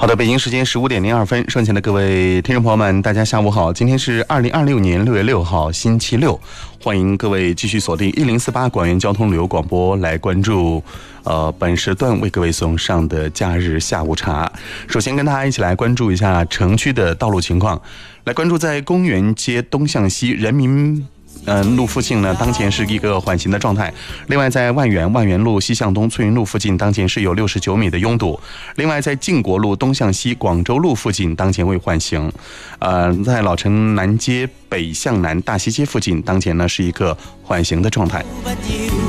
好的，北京时间15:02，剩前的各位听众朋友们，大家下午好。今天是2026年6月6号，星期六，欢迎各位继续锁定1048广元交通旅游广播来关注本时段为各位送上的假日下午茶。首先跟大家一起来关注一下城区的道路情况，来关注在公园街东向西人民路附近呢，当前是一个缓行的状态。另外，在万源路西向东翠云路附近，当前是有69米的拥堵。另外，在靖国路东向西广州路附近，当前为缓行。在老城南街北向南大西街附近，当前呢是一个缓行的状态。